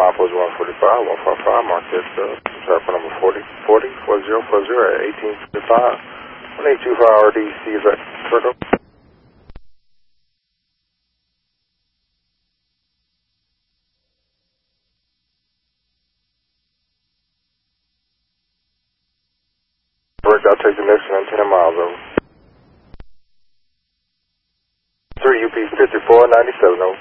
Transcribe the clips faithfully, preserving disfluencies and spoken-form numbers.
milepost one forty-five, one forty-five, mark this, uh, traffic number forty, forty, four zero four zero at eighteen fifty-five, one eight two five R D C, is that correct? Correct, I'll take the next one, ten miles over. three U P fifty-four ninety-seven, over.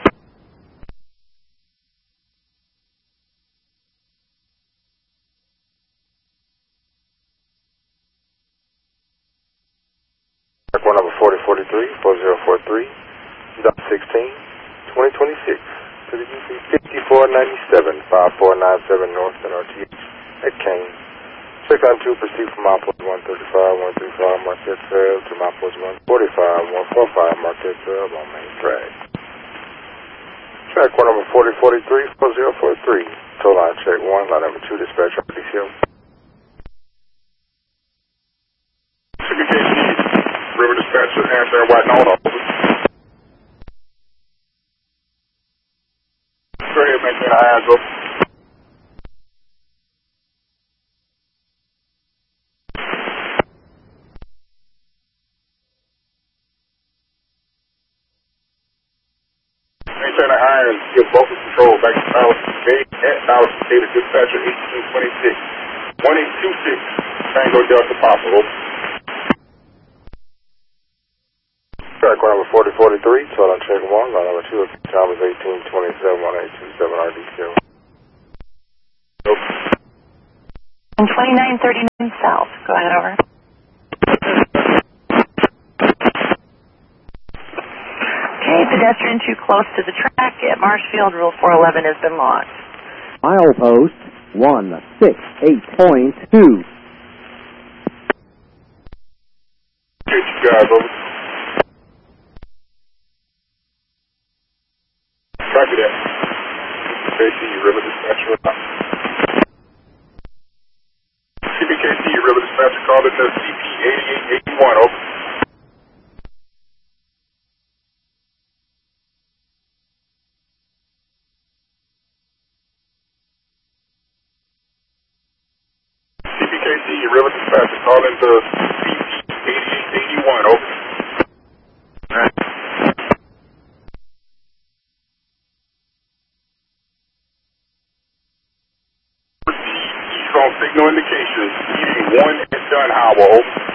One number forty forty-three, four zero four three, sixteen, twenty twenty-six, to the U P fifty-four ninety-seven, five four nine seven North and R T H at Kane. Check on two, proceed from milepost one thirty-five, one thirty-five, mark that twelve, to milepost one forty-five, one forty-five, mark that twelve on main track. Track one number forty forty-three, four zero four three, tow line check one, line number two, dispatch R D C O. River Dispatcher, answer White Note, over. Go ahead, maintain our eyes open. Maintain our irons, give vocal control back to Dallas Gate at Dallas Gate, Dispatcher eighteen twenty-six, one eight two six, Tango Delta Papa, over. Track one number forty forty-three, tow line check one, line number two, time is eighteen twenty-seven, one eight two seven R D C O. And twenty-nine thirty-nine south, go ahead, over. Okay, pedestrian too close to the track at Marshfield, Rule four eleven has been lost. Milepost one six eight point two. Get you guys over. Copy that. K C, River Dispatcher. C B K C, River Dispatcher, call it to C P eighty-eight eighty-one, over. C B K C, River Dispatcher, call into C P eighty-eight eighty-one, over. Signal indications, E D one at Dunhour, over.